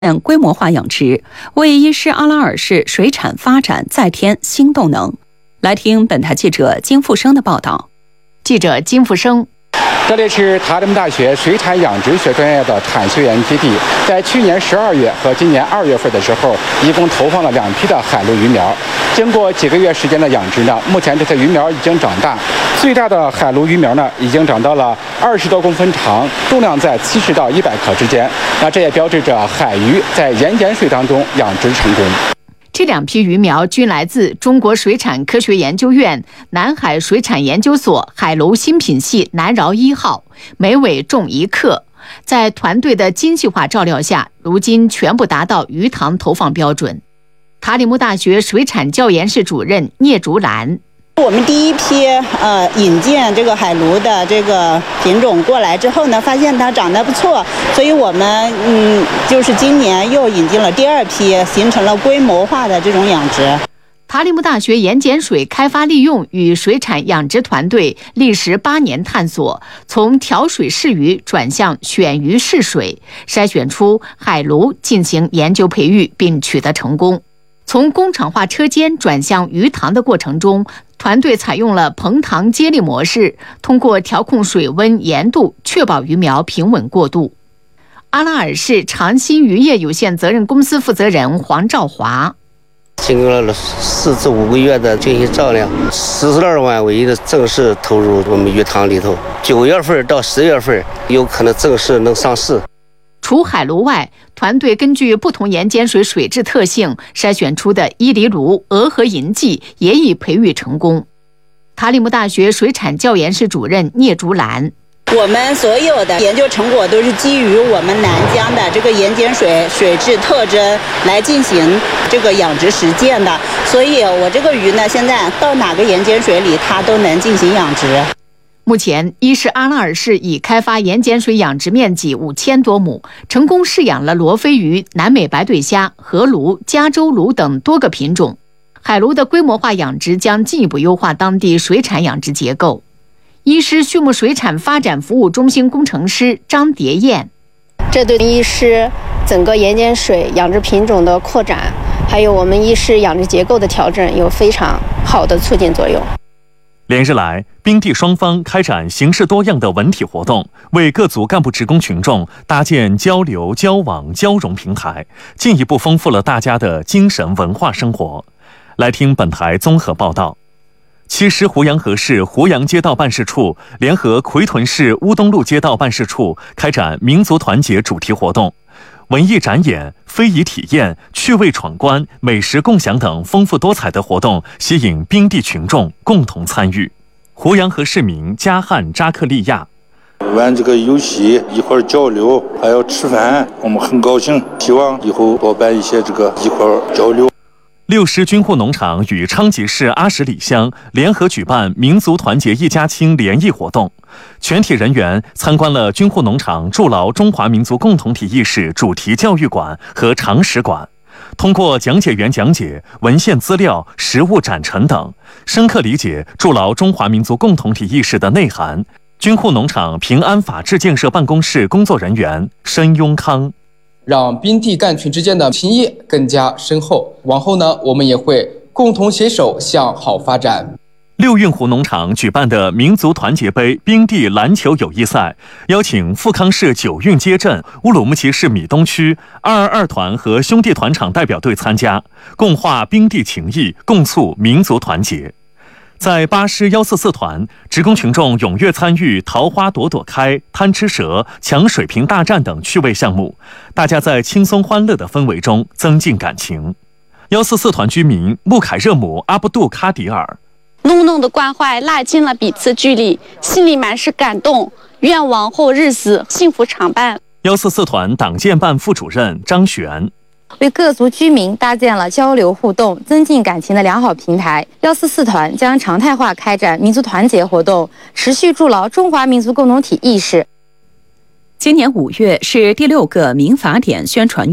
规模化养殖，为伊施阿拉尔市水产发展再添新动能。来听本台记者金富生的报道。 记者金富生。 这里是塔里木大学水产养殖学专业的产学研基地，在去年12月和今年2月份的时候，一共投放了2批的海鲈鱼苗。经过几个月时间的养殖呢，目前这些鱼苗已经长大，最大的海鲈鱼苗呢已经长到了20多公分长，重量在70到100克之间。那这也标志着海鱼在盐碱水当中养殖成功。 这2批鱼苗均来自中国水产科学研究院南海水产研究所海鲈新品系南饶1号，每尾重1克。在团队的精细化照料下，如今全部达到鱼塘投放标准。塔里木大学水产教研室主任聂竹兰。 我们第一批引进这个海鲈的这个品种过来之后呢，发现它长得不错，所以我们就是今年又引进了第2批，形成了规模化的这种养殖。 塔里木大学盐碱水开发利用与水产养殖团队历时8年探索，从调水试鱼转向选鱼试水，筛选出海鲈进行研究培育并取得成功。从工厂化车间转向鱼塘的过程中，团队采用了膨塘接力模式，通过调控水温、盐度，确保鱼苗平稳过渡。阿拉尔市长兴渔业有限责任公司负责人黄兆华。 经过了4至5个月的进行照料，42万尾的正式投入我们鱼塘里头，9月份到10月份有可能正式能上市。 除海鲈外，团队根据不同盐碱水水质特性筛选出的伊犁鲈、俄和银鲫也已培育成功。塔里木大学水产教研室主任聂竹兰。 我们所有的研究成果都是基于我们南江的这个盐碱水水质特征来进行这个养殖实践的，所以我这个鱼呢，现在到哪个盐碱水里它都能进行养殖。 目前，伊施阿拉尔市已开发盐碱水养殖面积5000多亩，成功试养了罗非鱼、南美白对虾、河鲈、加州鲈等多个品种。海鲈的规模化养殖将进一步优化当地水产养殖结构。伊施畜牧水产发展服务中心工程师张蝶燕。 这对伊施整个盐碱水养殖品种的扩展，还有我们伊施养殖结构的调整有非常好的促进作用。 连日来，宾地双方开展形式多样的文体活动，为各族干部职工群众搭建交流、交往、交融平台，进一步丰富了大家的精神文化生活。来听本台综合报道。其实胡杨河市胡杨街道办事处联合奎屯市乌东路街道办事处开展民族团结主题活动，文艺展演、非遗体验、趣味闯关、美食共享等丰富多彩的活动吸引宾地群众共同参与。胡杨河市民加汉扎克利亚。 玩这个游戏，一块交流，还要吃饭，我们很高兴，希望以后多办一些这个一块交流。 六师军户农场与昌吉市阿什里乡联合举办民族团结一家亲联谊活动，全体人员参观了军户农场筑牢中华民族共同体意识主题教育馆和常识馆，通过讲解员讲解、文献资料、实物展陈等，深刻理解筑牢中华民族共同体意识的内涵。军户农场平安法治建设办公室工作人员申雍康。 让宾地干群之间的情谊更加深厚。往后呢，我们也会共同携手向好发展。 六运湖农场举办的民族团结杯宾地篮球友谊赛，邀请富康市九运街镇、乌鲁木齐市米东区222团和兄弟团场代表队参加，共话宾地情谊，共促民族团结。在8师144团，职工群众踊跃参与桃花朵朵开、贪吃蛇、抢水瓶大战等趣味项目，大家在轻松欢乐的氛围中增进感情。144团居民穆凯热姆阿布杜卡迪尔。 浓浓的关怀拉近了彼此距离，心里满是感动，愿往后日子幸福常伴。 144团党建办副主任张璇。 为各族居民搭建了交流互动、增进感情的良好平台。144团将常态化开展民族团结活动，持续筑牢中华民族共同体意识。 今年5月是第6个民法典宣传月，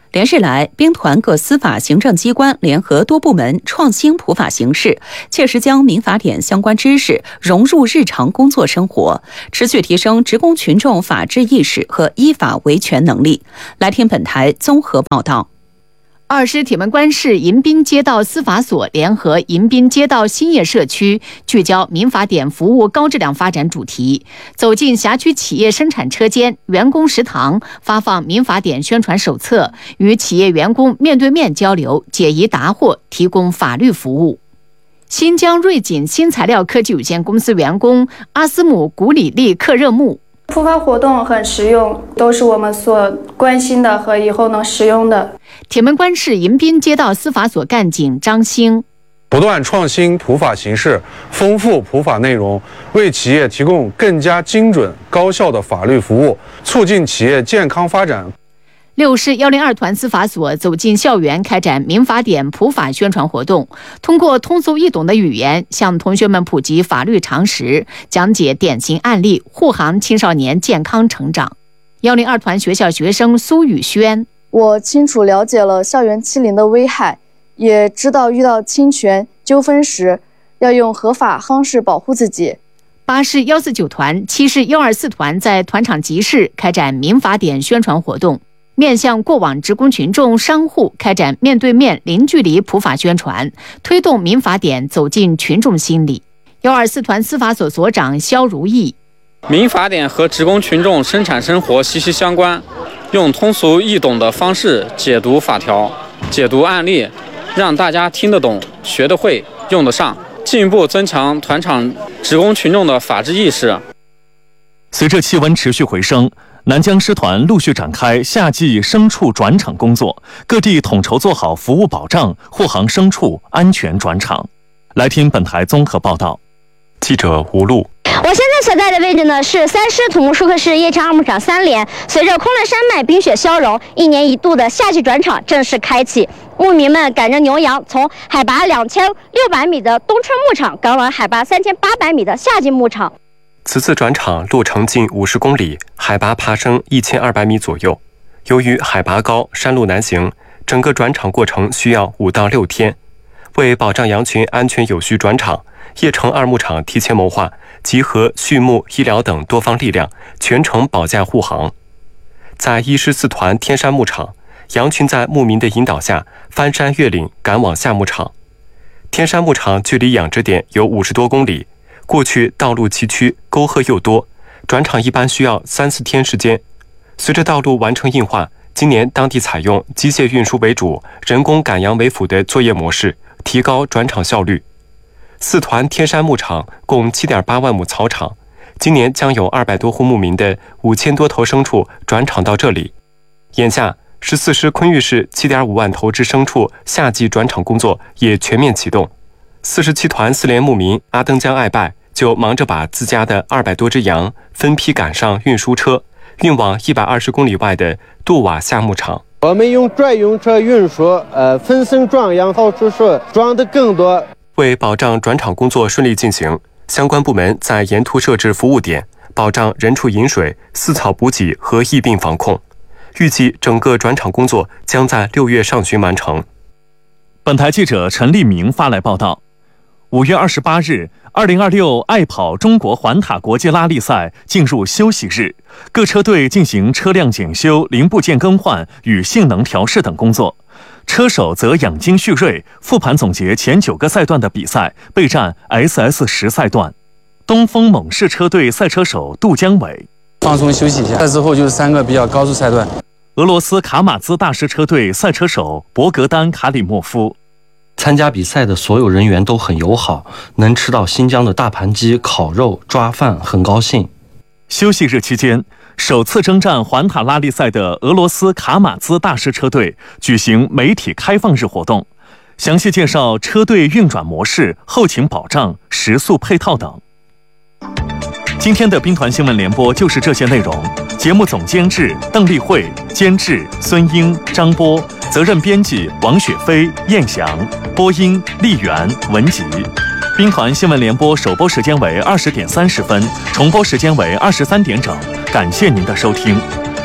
连日来，兵团各司法行政机关联合多部门创新普法形式，切实将民法典相关知识融入日常工作生活，持续提升职工群众法治意识和依法维权能力。来听本台综合报道。 二师铁门关市迎宾街道司法所联合迎宾街道兴业社区，聚焦民法典服务高质量发展主题，走进辖区企业生产车间、员工食堂，发放民法典宣传手册，与企业员工面对面交流，解疑答惑，提供法律服务。新疆瑞锦新材料科技有限公司员工阿斯姆古里利克热木。 普法活动很实用，都是我们所关心的和以后能实用的。 铁门关市迎宾街道司法所干警张兴， 不断创新普法形式，丰富普法内容，为企业提供更加精准高效的法律服务，促进企业健康发展。 六市102团司法所走进校园，开展民法典普法宣传活动，通过通俗易懂的语言向同学们普及法律常识，讲解典型案例，护航青少年健康成长。102团学校学生苏宇轩， 我清楚了解了校园欺凌的危害，也知道遇到侵权纠纷时要用合法方式保护自己。 8市149团、7市124团在团场集市开展民法典宣传活动，面向过往职工群众、商户开展面对面、零距离普法宣传，推动民法典走进群众心里。124团司法所所长肖如意， 民法典和职工群众生产生活息息相关，用通俗易懂的方式解读法条、解读案例，让大家听得懂、学得会、用得上，进一步增强团场职工群众的法治意识。 随着气温持续回升，南疆师团陆续展开夏季牲畜转场工作，各地统筹做好服务保障，护航牲畜安全转场。来听本台综合报道。 记者吴璐。 我现在所在的位置呢是3师土木术科室夜场2牧场3连。随着昆仑山脉冰雪消融，1年1度的夏季转场正式开启。牧民们赶着牛羊，从海拔2600米的冬春牧场赶往海拔3800米的夏季牧场。 此次转场路程近50公里，海拔爬升1200米左右。由于海拔高，山路难行，整个转场过程需要5到6天。为保障羊群安全有序转场，叶城2牧场提前谋划，集合畜牧、医疗等多方力量，全程保驾护航。在1师4团天山牧场，羊群在牧民的引导下翻山越岭赶往下牧场。天山牧场距离养殖点有50多公里，过去道路崎岖，沟壑又多，转场一般需要3、4天时间。随着道路完成硬化，今年当地采用机械运输为主、人工赶羊为辅的作业模式，提高转场效率。4团天山牧场共7.8万亩草场，今年将有200多户牧民的5000多头牲畜转场到这里。眼下14师昆玉市7.5万头之牲畜夏季转场工作也全面启动。47团4连牧民阿登江爱拜就忙着把自家的200多只羊分批赶上运输车，运往120公里外的杜瓦夏牧场。 我们用专用车运输，分身装羊，好处是装得更多。 为保障转场工作顺利进行，相关部门在沿途设置服务点，保障人畜饮水、饲草补给和疫病防控。预计整个转场工作将在6月上旬完成。 本台记者陈立明发来报道。5月28日，2026爱跑中国环塔国际拉力赛进入休息日，各车队进行车辆检修、零部件更换与性能调试等工作。车手则养精蓄锐，复盘总结前9个赛段的比赛，备战 SS10 赛段。东风猛士车队赛车手杜江伟放松休息一下，之后就是3个比较高速赛段。 俄罗斯卡马兹大师车队赛车手博格丹卡里莫夫。 参加比赛的所有人员都很友好，能吃到新疆的大盘鸡、烤肉、抓饭，很高兴。 休息日期间，首次征战环塔拉力赛的俄罗斯卡马兹大师车队举行媒体开放日活动，详细介绍车队运转模式、后勤保障、食宿配套等。今天的兵团新闻联播就是这些内容。节目总监制邓丽慧，监制孙英、张波，责任编辑王雪飞、燕翔，播音丽媛、文吉。兵团新闻联播首播时间为20点30分，重播时间为23点整。感谢您的收听。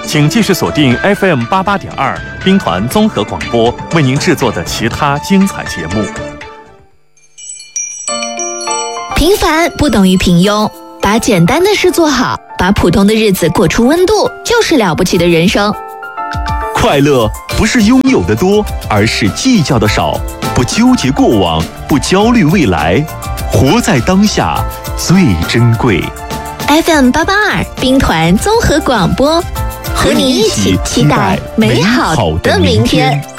请继续锁定 FM 88.2兵团综合广播为您制作的其他精彩节目。 平凡不等于平庸，把简单的事做好，把普通的日子过出温度，就是了不起的人生。 快乐不是拥有的多，而是计较的少。不纠结过往，不焦虑未来，活在当下最珍贵。 FM 882兵团综合广播，和你一起期待美好的明天。